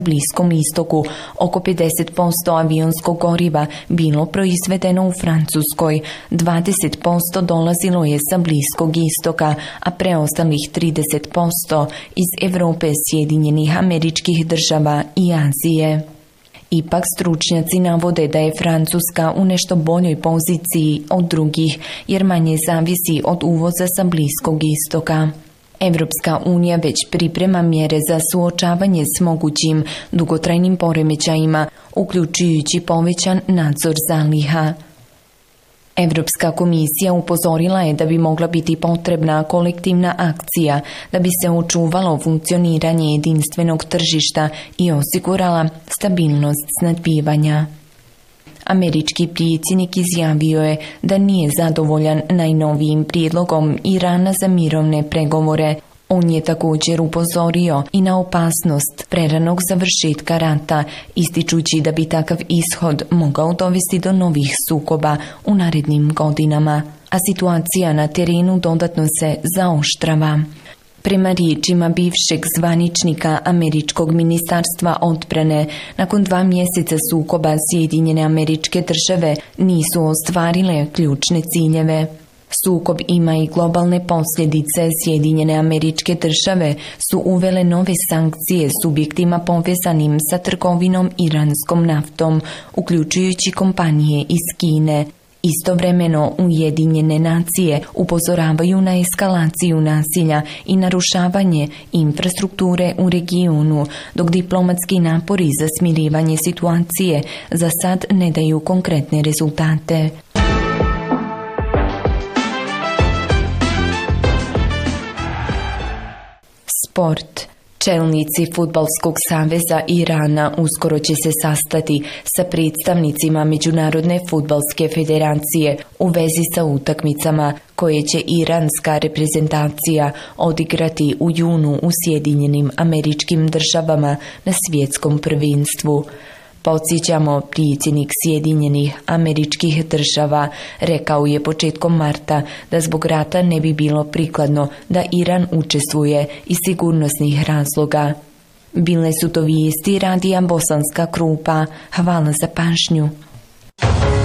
Bliskom istoku. Oko 50% avionskog goriva bilo proizvedeno u Francuskoj, 20% dolazilo je sa Bliskog istoka, a preostalih 30% iz Evrope, Sjedinjenih Američkih Država i Azije. Ipak stručnjaci navode da je Francuska u nešto boljoj poziciji od drugih, jer manje zavisi od uvoza sa Bliskog istoka. Evropska unija već priprema mjere za suočavanje s mogućim dugotrajnim poremećajima, uključujući povećan nadzor zaliha. Evropska komisija upozorila je da bi mogla biti potrebna kolektivna akcija da bi se očuvalo funkcioniranje jedinstvenog tržišta i osigurala stabilnost snabdijevanja. Američki predsjednik izjavio je da nije zadovoljan najnovijim prijedlogom Irana za mirovne pregovore. On je također upozorio i na opasnost preranog završetka rata, ističući da bi takav ishod mogao dovesti do novih sukoba u narednim godinama, a situacija na terenu dodatno se zaoštrava. Prema riječima bivšeg zvaničnika Američkog ministarstva odbrane, nakon 2 mjeseca sukoba Sjedinjene Američke Države nisu ostvarile ključne ciljeve. Sukob ima i globalne posljedice. Sjedinjene Američke Države su uvele nove sankcije subjektima povezanim sa trgovinom iranskom naftom, uključujući kompanije iz Kine. Istovremeno Ujedinjene nacije upozoravaju na eskalaciju nasilja i narušavanje infrastrukture u regionu, dok diplomatski napori za smirivanje situacije za sad ne daju konkretne rezultate. Sport. Čelnici Fudbalskog saveza Irana uskoro će se sastati sa predstavnicima Međunarodne fudbalske federacije u vezi sa utakmicama koje će iranska reprezentacija odigrati u junu u Sjedinjenim Američkim Državama na svjetskom prvenstvu. Podsjećamo, predsjednik Sjedinjenih Američkih Država rekao je početkom marta da zbog rata ne bi bilo prikladno da Iran učestvuje iz sigurnosnih razloga. Bile su to vijesti radija Bosanska Krupa. Hvala za pažnju.